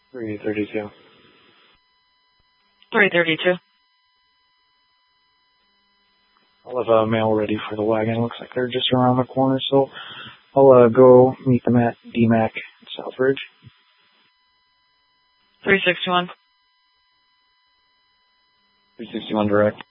332. 332. I'll have a mail ready for the wagon. Looks like they're just around the corner, so I'll go meet them at DMAC Southridge. 361. 361 direct.